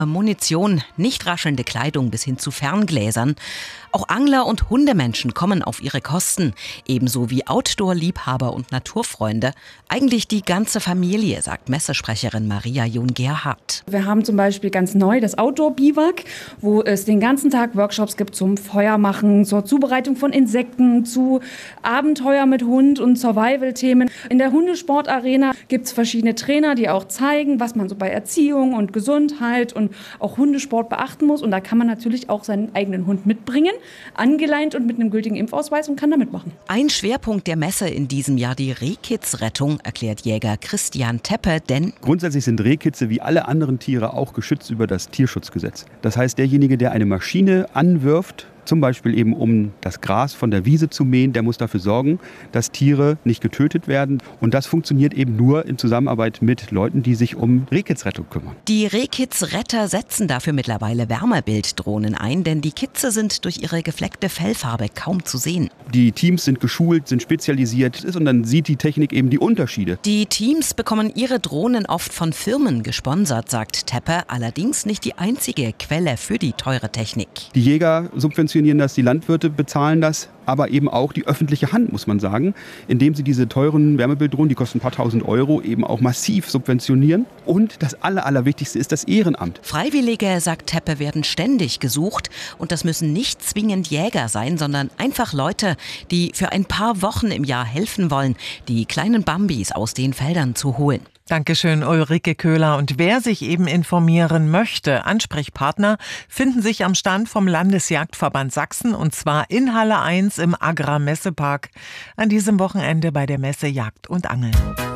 Munition, nicht raschelnde Kleidung bis hin zu Ferngläsern. Auch Angler und Hundemenschen kommen auf ihre Kosten, ebenso wie Outdoor-Liebhaber und Naturfreunde. Eigentlich die ganze Familie, sagt Messesprecherin Maria Jung-Gerhardt. Wir haben zum Beispiel ganz neu das Outdoor-Biwak, wo es den ganzen Tag Workshops gibt zum Feuermachen, zur Zubereitung von Insekten, zu Abenteuer mit Hund und Survival-Themen. In der Hundesportarena gibt es verschiedene Trainer, die auch zeigen, was man so bei Erziehung und Gesundheit und auch Hundesport beachten muss. Und da kann man natürlich auch seinen eigenen Hund mitbringen, angeleint und mit einem gültigen Impfausweis und kann da mitmachen. Ein Schwerpunkt der Messe in diesem Jahr die Rehkitzrettung, erklärt Jäger Christian Teppe, denn grundsätzlich sind Rehkitze wie alle anderen Tiere auch geschützt über das Tierschutzgesetz. Das heißt, derjenige, der eine Maschine anwirft, zum Beispiel eben um das Gras von der Wiese zu mähen, der muss dafür sorgen, dass Tiere nicht getötet werden. Und das funktioniert eben nur in Zusammenarbeit mit Leuten, die sich um Rehkitzrettung kümmern. Die Rehkitzretter setzen dafür mittlerweile Wärmebilddrohnen ein, denn die Kitze sind durch ihre gefleckte Fellfarbe kaum zu sehen. Die Teams sind geschult, sind spezialisiert und dann sieht die Technik eben die Unterschiede. Die Teams bekommen ihre Drohnen oft von Firmen gesponsert, sagt Teppe, allerdings nicht die einzige Quelle für die teure Technik. Die Jäger subventionieren das, die Landwirte bezahlen das, aber eben auch die öffentliche Hand, muss man sagen, indem sie diese teuren Wärmebilddrohnen, die kosten ein paar tausend Euro, eben auch massiv subventionieren. Und das Allerwichtigste ist das Ehrenamt. Freiwillige, sagt Teppe, werden ständig gesucht. Und das müssen nicht zwingend Jäger sein, sondern einfach Leute, die für ein paar Wochen im Jahr helfen wollen, die kleinen Bambis aus den Feldern zu holen. Dankeschön, Ulrike Köhler. Und wer sich eben informieren möchte, Ansprechpartner finden sich am Stand vom Landesjagdverband Sachsen und zwar in Halle 1 im Agrarmessepark an diesem Wochenende bei der Messe Jagd und Angeln.